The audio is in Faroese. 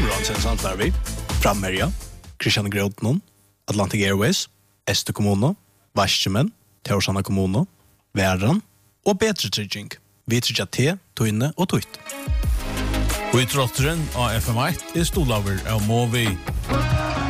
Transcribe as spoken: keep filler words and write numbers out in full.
Områden sen samsvar vi. Frammerja, Christian Grodnon, Atlantic Airways, Este kommune, Varsjemen, Teorsana kommune, Væran og Betre Trygging. Vi tryggja te, tøyne og tøyt. Og i trotteren av F M ett er stolaver av Movi.